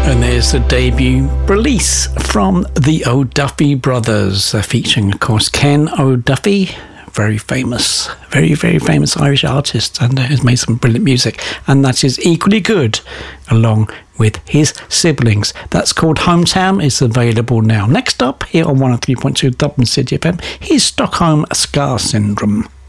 And there's the debut release from the O'Duffy Brothers, featuring, of course, Ken O'Duffy, very famous Irish artist, and has made some brilliant music. And that is Equally Good, along with his siblings. That's called Hometown. It's available now. Next up, here on 103.2 Dublin City FM, here's Stockholm Scar Syndrome.